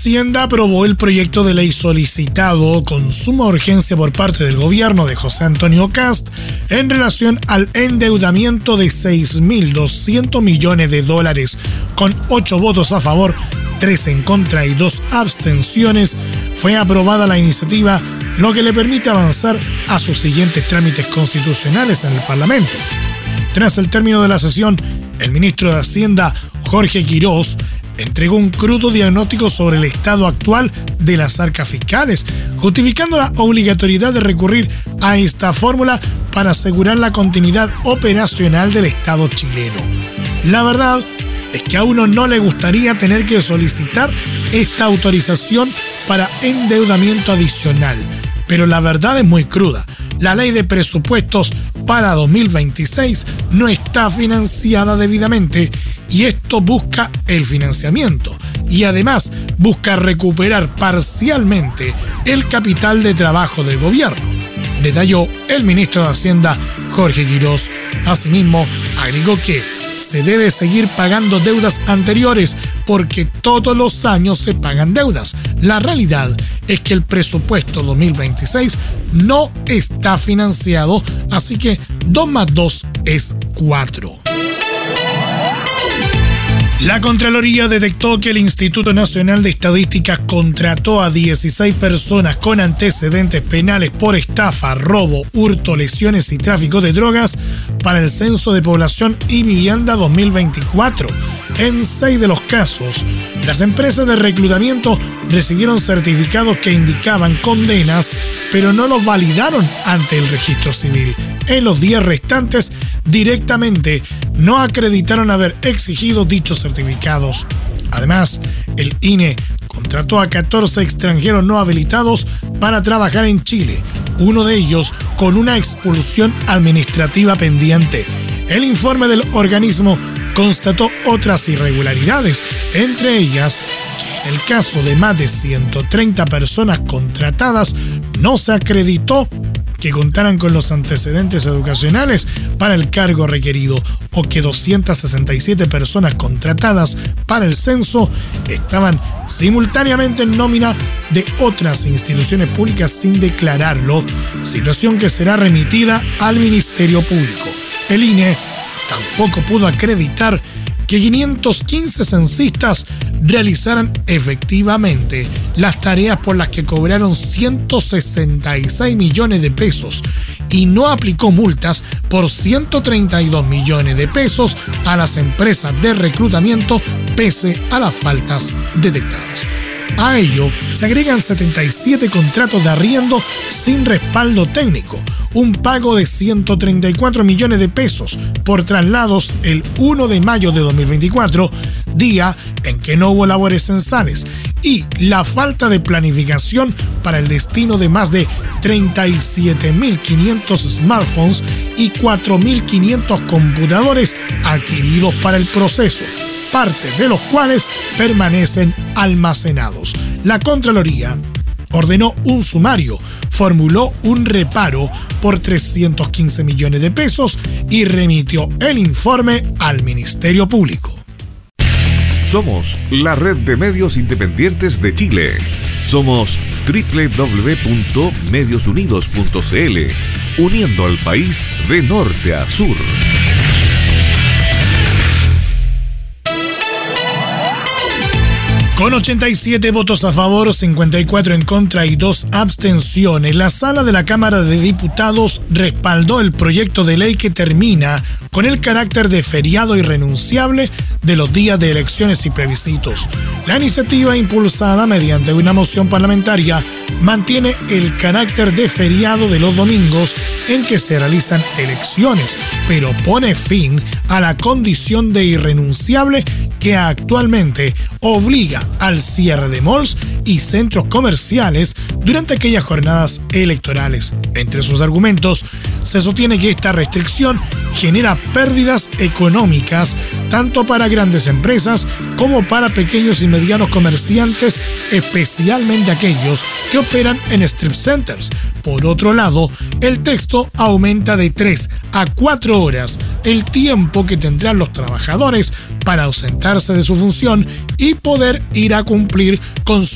Hacienda aprobó el proyecto de ley solicitado con suma urgencia por parte del gobierno de José Antonio Kast en relación al endeudamiento de $6.200 millones. Con 8 votos a favor, 3 en contra y 2 abstenciones, fue aprobada la iniciativa, lo que le permite avanzar a sus siguientes trámites constitucionales en el Parlamento. Tras el término de la sesión, el ministro de Hacienda, Jorge Quirós, entregó un crudo diagnóstico sobre el estado actual de las arcas fiscales, justificando la obligatoriedad de recurrir a esta fórmula para asegurar la continuidad operacional del Estado chileno. La verdad es que a uno no le gustaría tener que solicitar esta autorización para endeudamiento adicional, pero la verdad es muy cruda. La ley de presupuestos para 2026 no está financiada debidamente y esto busca el financiamiento y además busca recuperar parcialmente el capital de trabajo del gobierno, detalló el ministro de Hacienda, Jorge Quirós. Asimismo, agregó que se debe seguir pagando deudas anteriores porque todos los años se pagan deudas. La realidad es que el presupuesto 2026 no está financiado, así que 2 más 2 es 4. La Contraloría detectó que el Instituto Nacional de Estadística contrató a 16 personas con antecedentes penales por estafa, robo, hurto, lesiones y tráfico de drogas para el Censo de Población y Vivienda 2024. En 6 de los casos, las empresas de reclutamiento recibieron certificados que indicaban condenas, pero no los validaron ante el registro civil. En los 10 restantes, directamente no acreditaron haber exigido dichos certificados. Además, el INE contrató a 14 extranjeros no habilitados para trabajar en Chile, uno de ellos con una expulsión administrativa pendiente. El informe del organismo constató otras irregularidades, entre ellas que en el caso de más de 130 personas contratadas no se acreditó que contaran con los antecedentes educacionales para el cargo requerido o que 267 personas contratadas para el censo estaban simultáneamente en nómina de otras instituciones públicas sin declararlo, situación que será remitida al Ministerio Público. El INE tampoco pudo acreditar que 515 censistas realizaran efectivamente las tareas por las que cobraron 166 millones de pesos y no aplicó multas por 132 millones de pesos a las empresas de reclutamiento pese a las faltas detectadas. A ello se agregan 77 contratos de arriendo sin respaldo técnico, un pago de 134 millones de pesos por traslados el 1 de mayo de 2024, día en que no hubo labores censales, y la falta de planificación para el destino de más de 37.500 smartphones y 4.500 computadores adquiridos para el proceso, parte de los cuales permanecen almacenados. La Contraloría ordenó un sumario, formuló un reparo por 315 millones de pesos y remitió el informe al Ministerio Público. Somos la red de medios independientes de Chile. Somos www.mediosunidos.cl, uniendo al país de norte a sur. Con 87 votos a favor, 54 en contra y 2 abstenciones, la Sala de la Cámara de Diputados respaldó el proyecto de ley que termina con el carácter de feriado irrenunciable de los días de elecciones y plebiscitos. La iniciativa, impulsada mediante una moción parlamentaria, mantiene el carácter de feriado de los domingos en que se realizan elecciones, pero pone fin a la condición de irrenunciable que actualmente obliga al cierre de malls y centros comerciales durante aquellas jornadas electorales. Entre sus argumentos, se sostiene que esta restricción genera pérdidas económicas tanto para grandes empresas como para pequeños y medianos comerciantes, especialmente aquellos que operan en strip centers. Por otro lado, el texto aumenta de 3 a 4 horas el tiempo que tendrán los trabajadores para ausentarse de su función y poder ir a cumplir con su